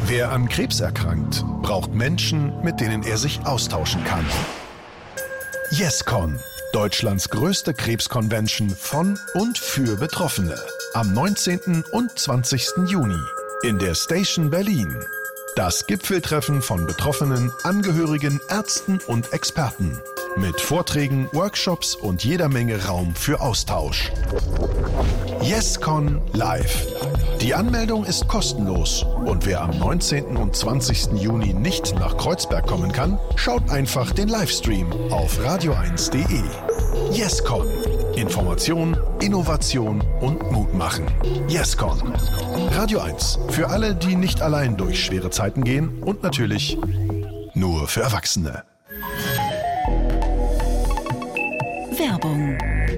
Wer an Krebs erkrankt, braucht Menschen, mit denen er sich austauschen kann. YesCon, Deutschlands größte Krebsconvention von und für Betroffene. Am 19. und 20. Juni in der Station Berlin. Das Gipfeltreffen von Betroffenen, Angehörigen, Ärzten und Experten. Mit Vorträgen, Workshops und jeder Menge Raum für Austausch. YesCon live. Die Anmeldung ist kostenlos und wer am 19. und 20. Juni nicht nach Kreuzberg kommen kann, schaut einfach den Livestream auf radio1.de. YesCon. Information, Innovation und Mut machen. YesCon. Radio 1. Für alle, die nicht allein durch schwere Zeiten gehen und natürlich nur für Erwachsene. Werbung.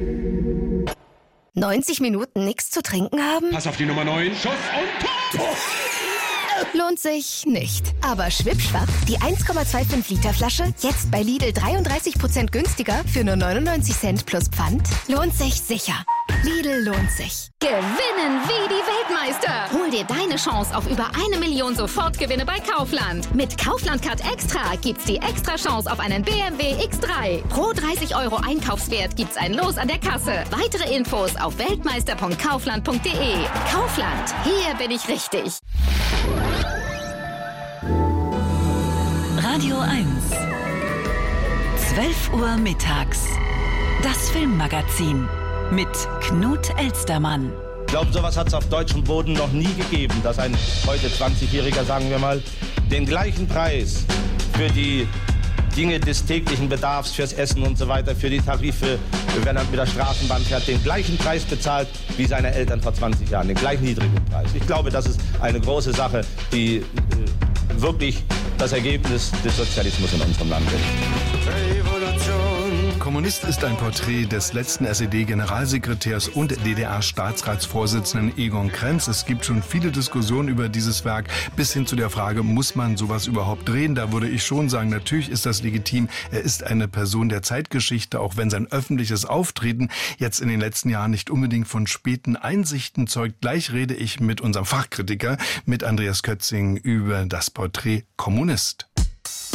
90 Minuten nichts zu trinken haben? Pass auf die Nummer 9. Schuss und Tor! Lohnt sich nicht. Aber schwippschwapp, die 1,25 Liter Flasche jetzt bei Lidl 33% günstiger für nur 99 Cent plus Pfand? Lohnt sich sicher. Lidl lohnt sich. Gewinnen wie die Weltmeister. Hol dir deine Chance auf über 1 Million Sofortgewinne bei Kaufland. Mit Kaufland Card Extra gibt's die extra Chance auf einen BMW X3. Pro 30 € Einkaufswert gibt's ein Los an der Kasse. Weitere Infos auf weltmeister.kaufland.de. Kaufland, hier bin ich richtig. Radio 1. 12 Uhr mittags. Das Filmmagazin mit Knut Elstermann. Ich glaube, sowas hat es auf deutschem Boden noch nie gegeben, dass ein heute 20-Jähriger, sagen wir mal, den gleichen Preis für die Dinge des täglichen Bedarfs, fürs Essen und so weiter, für die Tarife, wenn er mit der Straßenbahn fährt, den gleichen Preis bezahlt wie seine Eltern vor 20 Jahren, den gleich niedrigen Preis. Ich glaube, das ist eine große Sache, die wirklich das Ergebnis des Sozialismus in unserem Land ist. Kommunist ist ein Porträt des letzten SED-Generalsekretärs und DDR-Staatsratsvorsitzenden Egon Krenz. Es gibt schon viele Diskussionen über dieses Werk, bis hin zu der Frage, muss man sowas überhaupt drehen? Da würde ich schon sagen, natürlich ist das legitim. Er ist eine Person der Zeitgeschichte, auch wenn sein öffentliches Auftreten jetzt in den letzten Jahren nicht unbedingt von späten Einsichten zeugt. Gleich rede ich mit unserem Fachkritiker, mit Andreas Kötzing, über das Porträt Kommunist.